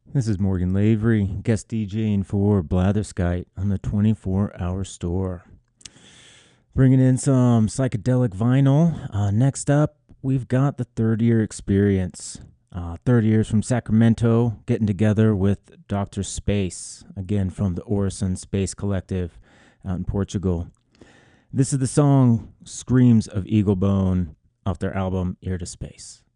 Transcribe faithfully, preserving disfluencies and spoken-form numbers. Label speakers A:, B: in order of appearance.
A: This is Morgan Lavery, guest DJing for Blatherskite on the twenty-four hour store. Bringing in some psychedelic vinyl. Uh, next up, we've got the Third Year Experience. Uh, third years from Sacramento, getting together with Doctor Space, again from the Orison Space Collective out in Portugal. This is the song Screams of Eagle Bone off their album Ear to Space.